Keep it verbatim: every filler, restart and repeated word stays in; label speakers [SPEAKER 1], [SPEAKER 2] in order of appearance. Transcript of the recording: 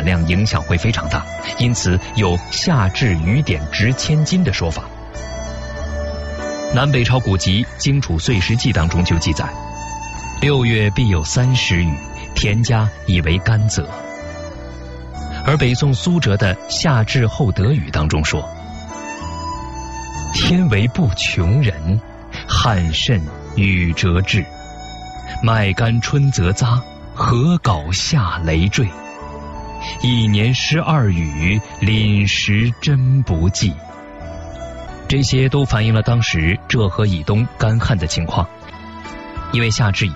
[SPEAKER 1] 量影响会非常大，因此有夏至雨点值千金的说法。南北朝古籍《荆楚岁时记》当中就记载，六月必有三十雨，田家以为甘蔗。而北宋苏辙的《夏至厚德语》当中说，天为不穷人，旱甚雨折至，麦秆春则匝，禾秆夏雷坠，一年失二雨，临时真不济。这些都反映了当时浙河以东干旱的情况，因为夏至以